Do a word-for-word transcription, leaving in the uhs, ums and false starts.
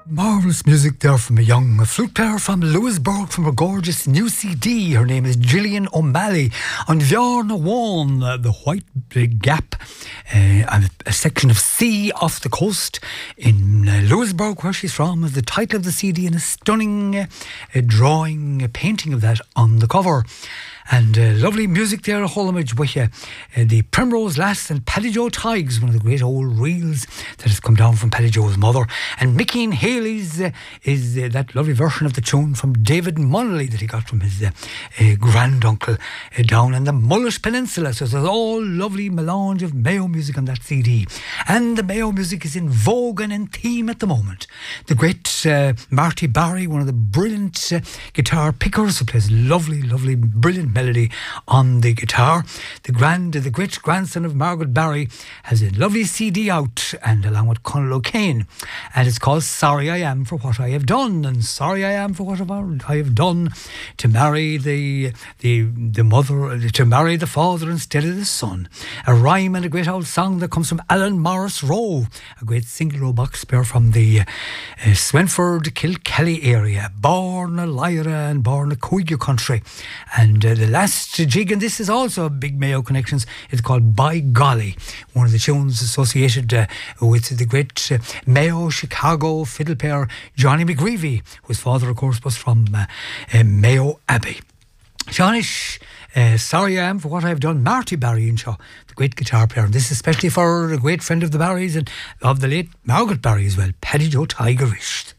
Marvellous music there from a young flute player from Lewisburg from a gorgeous new C D. Her name is Gillian O'Malley. On Bjarna One, uh, the White Gap, uh, a section of sea off the coast in uh, Lewisburg, where she's from, is the title of the C D, and a stunning uh, drawing, a painting of that on the cover. And uh, lovely music there, a whole homage with you. Uh, the Primrose Lass and Paddy Joe Tiggs, one of the great old reels that has come down from Paddy Joe's mother. And Mickey and Haley's uh, is uh, that lovely version of the tune from David Munnelly that he got from his uh, uh, granduncle uh, down in the Mullish Peninsula. So there's all lovely melange of Mayo music on that C D. And the Mayo music is in vogue and in theme at the moment. The great uh, Marty Barry, one of the brilliant uh, guitar pickers, who plays lovely, lovely, brilliant melody on the guitar. The grand, the great grandson of Margaret Barry has a lovely C D out, and along with Conal O'Kane, and it's called Sorry I Am for What I Have Done. And sorry I am for what I have done to marry the the the mother, to marry the father instead of the son. A rhyme and a great old song that comes from Alan Morris Rowe, a great single row box pair from the uh, Swenford Kilkelly area, born a Lyra and born a Coiga country. And uh, the last jig, and this is also a big Mayo connections, it's called By Golly, one of the tunes associated uh, with the great uh, Mayo Chicago fiddle player Johnny McGreevy, whose father of course was from uh, uh, Mayo Abbey. Johnnish, uh, sorry I am for what I've done. Marty Barry and Shaw, the great guitar player, and this is especially for a great friend of the Barrys and of the late Margaret Barry as well, Paddy Joe Tigerish.